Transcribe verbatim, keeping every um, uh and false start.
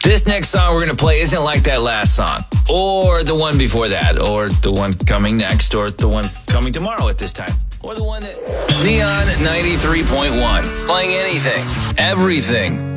This next song we're going to play isn't like that last song, or the one before that, or the one coming next, or the one coming tomorrow at this time, or the one that... Neon ninety-three point one, playing anything, everything.